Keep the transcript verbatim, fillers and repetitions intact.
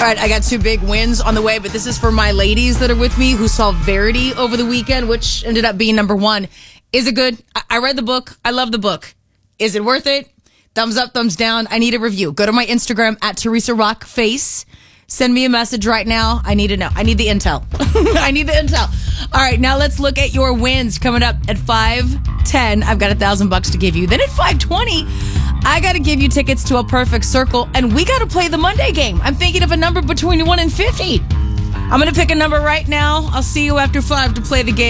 All right, I got two big wins on the way, but this is for my ladies that are with me who saw Verity over the weekend, which ended up being number one. Is it good? I, I read the book. I love the book. Is it worth it? Thumbs up, thumbs down. I need a review. Go to my Instagram at Teresa Rock Face. Send me a message right now. I need to know. I need the intel. I need the intel. All right, now let's look at your wins coming up at five ten. I've got a thousand bucks to give you. Then at five twenty, I got to give you tickets to A Perfect Circle, and we got to play the Monday game. I'm thinking of a number between one and fifty. I'm going to pick a number right now. I'll see you after five to play the game.